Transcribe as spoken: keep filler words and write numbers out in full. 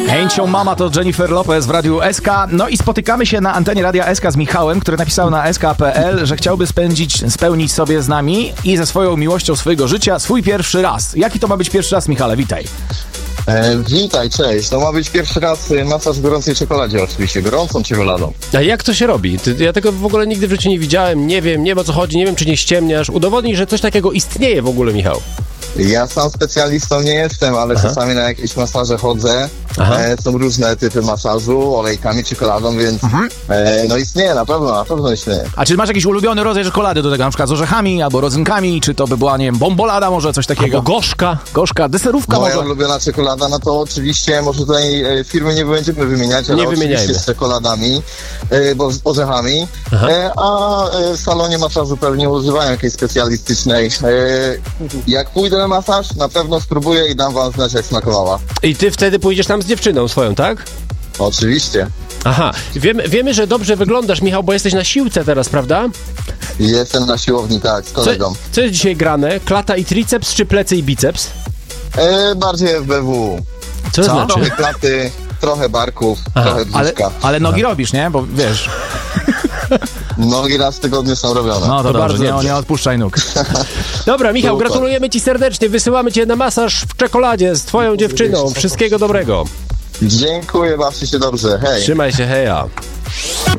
Ain't Your Mama to Jennifer Lopez w Radiu S K. No i spotykamy się na antenie Radia S K z Michałem, który napisał na s k kropka p l, że chciałby spędzić, spełnić sobie z nami i ze swoją miłością swojego życia swój pierwszy raz. Jaki to ma być pierwszy raz, Michale? Witaj. E, witaj, cześć. To ma być pierwszy raz masaż w gorącej czekoladzie, oczywiście, gorącą czekoladą. A jak to się robi? Ty, ja tego w ogóle nigdy w życiu nie widziałem, nie wiem, nie wiem o co chodzi, nie wiem czy nie ściemniasz. Udowodnij, że coś takiego istnieje w ogóle, Michał. Ja sam specjalistą nie jestem, ale Aha. czasami na jakieś masaże chodzę. E, są różne typy masażu, olejkami, czekoladą, więc e, no istnieje, na pewno, na pewno istnieje. A czy masz jakiś ulubiony rodzaj czekolady do tego, na przykład z orzechami albo rodzynkami, czy to by była, nie wiem, bombolada może, coś takiego? Albo gorzka. Gorzka, deserówka Moja może? ulubiona czekolada, no to oczywiście, może tutaj e, firmy nie będziemy wymieniać, ale nie oczywiście wymieniajmy. z czekoladami, e, bo z orzechami, e, a e, w salonie masażu pewnie używają jakiejś specjalistycznej. E, jak pójdę na masaż, na pewno spróbuję i dam wam znać, jak smakowała. I ty wtedy pójdziesz tam z dziewczyną swoją, tak? Oczywiście. Aha, wiemy, wiemy, że dobrze wyglądasz, Michał, bo jesteś na siłce teraz, prawda? Jestem na siłowni, tak, z kolegą. Co, co jest dzisiaj grane? Klata i triceps, czy plecy i biceps? E, bardziej F B W. Co, Co? to znaczy? Trochę klaty, trochę barków, Aha, trochę Ale, brzuszka. ale nogi robisz, nie? Bo wiesz... Nogi raz w tygodniu są robione. No to, To dobrze, bardzo nie, dobrze. nie odpuszczaj nóg. Dobra, Michał, Super. gratulujemy ci serdecznie, wysyłamy cię na masaż w czekoladzie z twoją dziewczyną. Wszystkiego dobrego. Dziękuję, bawcie się dobrze, hej. Trzymaj się, heja.